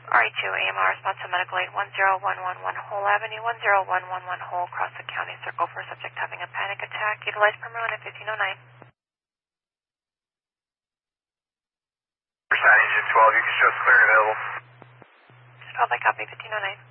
RE2 AMR, response to medical aid 10111 Hole Avenue, 10111 Hole, across the county circle for a subject having a panic attack. Utilize Permian at 1509. Engine 12, you can show us clear and available. 12, I copy, 1509.